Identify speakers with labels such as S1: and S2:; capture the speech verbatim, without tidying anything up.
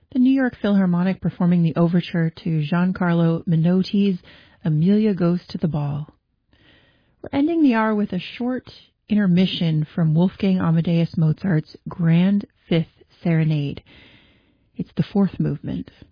S1: the New York Philharmonic performing the overture to Giancarlo Menotti's Amelia Goes to the Ball. We're ending the hour with a short intermission from Wolfgang Amadeus Mozart's Grand Fifth Serenade. It's the fourth movement.